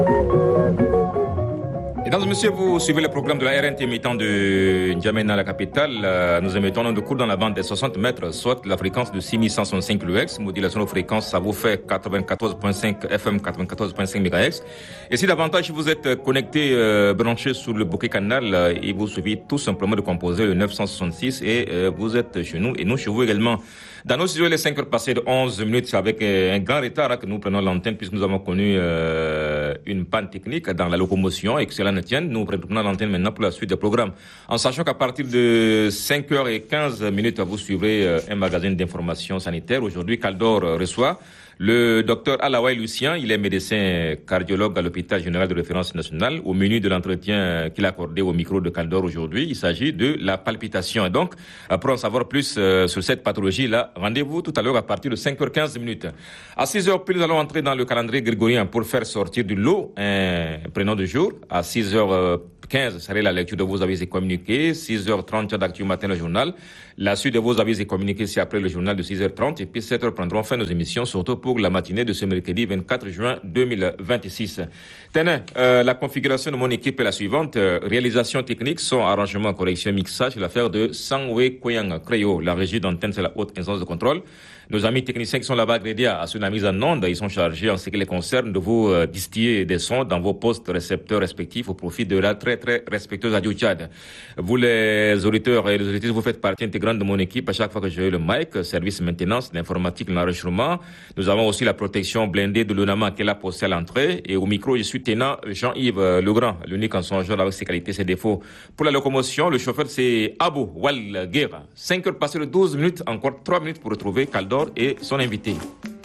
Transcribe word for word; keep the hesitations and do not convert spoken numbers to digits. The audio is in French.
Mesdames et messieurs, vous suivez le programme de la R N T émettant de N'Djamena, la capitale. Nous émettons un cours dans la bande des soixante mètres, soit la fréquence de six mille cent soixante-cinq kHz. Modulation de fréquence, ça vous fait quatre-vingt-quatorze virgule cinq F M, quatre-vingt-quatorze virgule cinq mégahertz. Et si davantage vous êtes connecté, euh, branché sur le bouquet canal, euh, et vous suivez tout simplement de composer le neuf cent soixante-six et euh, vous êtes chez nous et nous chez vous également. Dans nos studios, les cinq heures passées de onze minutes avec euh, un grand retard hein, que nous prenons l'antenne puisque nous avons connu euh, une panne technique dans la locomotion et que cela ne tienne. Nous prenons l'antenne maintenant pour la suite des programmes. En sachant qu'à partir de cinq heures quinze minutes, vous suivrez euh, un magazine d'information sanitaire. Aujourd'hui, Caldor euh, reçoit le docteur Alaouaï Lucien. Il est médecin cardiologue à l'hôpital général de référence nationale. Au menu de l'entretien qu'il a accordé au micro de Caldor aujourd'hui, il s'agit de la palpitation. Et donc, pour en savoir plus euh, sur cette pathologie-là, rendez-vous tout à l'heure à partir de cinq heures quinze minutes. À six heures pile, nous allons entrer dans le calendrier grégorien pour faire sortir du lot un prénom de jour. À six heures quinze, ça serait la lecture de vos avis et communiqués. six heures trente, d'actu matin, le journal. La suite de vos avis et communiqués, c'est après le journal de six heures trente. Et puis sept heures prendront fin nos émissions, surtout pour la matinée de ce mercredi vingt-quatre juin deux mille vingt-six. Tenez, euh, la configuration de mon équipe est la suivante. Euh, réalisation technique, son arrangement, correction, mixage, l'affaire de Sangwe Koyang Créo. La régie d'antenne, c'est la haute instance de contrôle. Nos amis techniciens qui sont là-bas agréés à sur la mise en onde, ils sont chargés en ce qui les concerne de vous euh, distiller des sons dans vos postes récepteurs respectifs au profit de la très très respectueuse Radio Tchad. Vous les auditeurs et les auditrices, vous faites partie intégrante de mon équipe à chaque fois que j'ai le mic, service maintenance, l'informatique, l'enregistrement. Nous avons aussi la protection blindée de l'UNAMA qui est là postée à l'entrée. Et au micro, je suis tenant Jean-Yves Legrand, l'unique en son genre avec ses qualités, ses défauts. Pour la locomotion, le chauffeur c'est Abou Walguera. cinq heures passées de douze minutes, encore trois minutes pour retrouver Caldor et son invité.